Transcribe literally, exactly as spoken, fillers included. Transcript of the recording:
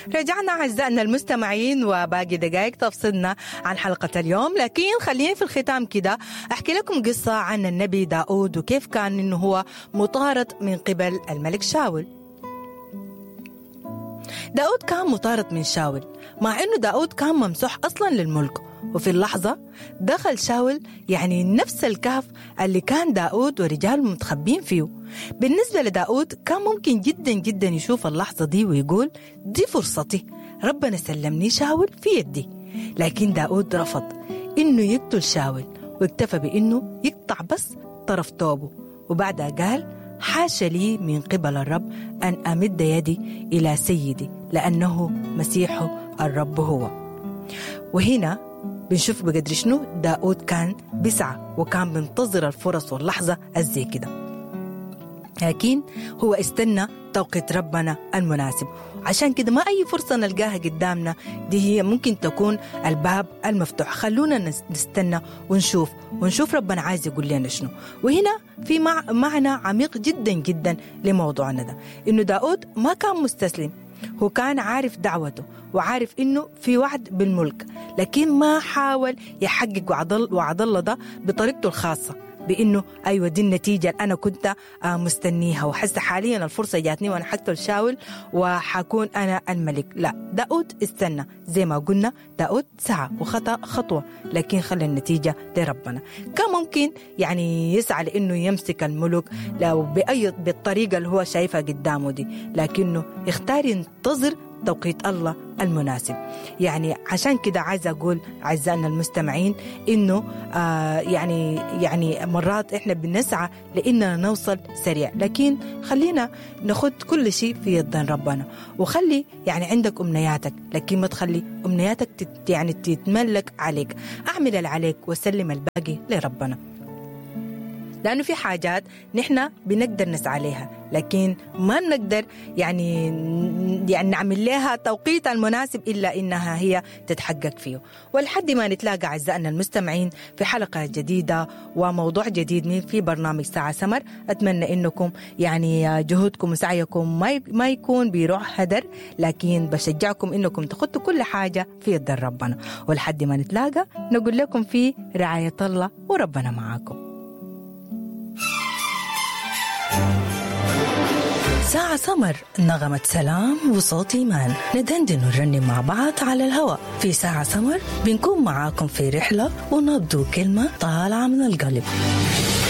رجعنا أعزائنا المستمعين وباقي دقائق تفصلنا عن حلقة اليوم، لكن خليني في الختام كده أحكي لكم قصة عن النبي داود وكيف كان إنه هو مطارد من قبل الملك شاول. داود كان مطارد من شاول مع إنه داود كان ممسوح أصلا للملك، وفي اللحظة دخل شاول يعني نفس الكهف اللي كان داود ورجاله متخبين فيه. بالنسبة لداود كان ممكن جدا جدا يشوف اللحظة دي ويقول دي فرصتي، ربنا سلمني شاول في يدي. لكن داود رفض إنه يقتل شاول واكتفى بإنه يقطع بس طرف توبه، وبعدها قال حاش لي من قبل الرب أن أمد يدي إلى سيدي لأنه مسيحه الرب هو. وهنا بنشوف بقدر شنو داود كان بسعى وكان بينتظر الفرص واللحظة الزي كده، لكن هو استنى توقيت ربنا المناسب. عشان كده ما أي فرصة نلقاها قدامنا دي هي ممكن تكون الباب المفتوح. خلونا نستنى ونشوف ونشوف ربنا عايز يقول لنا شنو. وهنا في مع معنى عميق جدا جدا لموضوعنا ده، إنه داود ما كان مستسلم، هو كان عارف دعوته وعارف إنه في وعد بالملك، لكن ما حاول يحقق وعد وعد الله ده بطريقته الخاصة، بإنه أيوة دي النتيجة اللي أنا كنت مستنيها وحس حاليا الفرصة جاتني وأنا حقتل شاول وحكون أنا الملك. لا، داود استنى زي ما قلنا، داود سعى وخطأ خطوة لكن خلى النتيجة لربنا. كان ممكن يعني يسعى لأنه يمسك الملك لو بأي بالطريقة اللي هو شايفها قدامه دي، لكنه اختار ينتظر توقيت الله المناسب. يعني عشان كده عايزة أقول أعزائنا المستمعين إنه آه يعني يعني مرات إحنا بنسعى لإننا نوصل سريع، لكن خلينا ناخد كل شيء في يد ربنا، وخلي يعني عندك أمنياتك لكن ما تخلي أمنياتك تت يعني تتملك عليك. أعمل اللي عليك وسلم الباقي لربنا، لأنه في حاجات نحن بنقدر نسعى لها لكن ما نقدر يعني يعني نعمل لها توقيت المناسب إلا إنها هي تتحقق فيه. ولحد ما نتلاقى أعزائنا المستمعين في حلقة جديدة وموضوع جديد من في برنامج ساعة سمر، أتمنى إنكم يعني جهودكم وسعيكم ما ما يكون بيروح هدر، لكن بشجعكم إنكم تخطوا كل حاجة في يد ربنا. ولحد ما نتلاقى نقول لكم في رعاية الله وربنا معاكم. ساعة سمر، نغمة سلام وصوت إيمان، ندندن ونرنم مع بعض على الهواء. في ساعة سمر بنكون معاكم في رحلة ونبدو كلمة طالعة من القلب.